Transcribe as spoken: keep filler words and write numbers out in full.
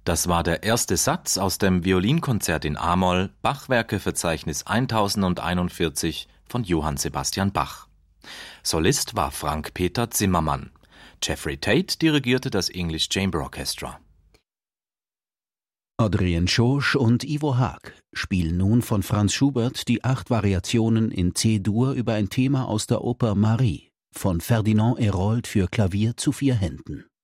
Das war der erste Satz aus dem Violinkonzert in A-Moll, Bachwerkeverzeichnis tausendeinundvierzig von Johann Sebastian Bach. Solist war Frank-Peter Zimmermann. Jeffrey Tate dirigierte das English Chamber Orchestra. Adrien Schorsch und Ivo Haag spielen nun von Franz Schubert die acht Variationen in C-Dur über ein Thema aus der Oper Marie von Ferdinand Hérold für Klavier zu vier Händen.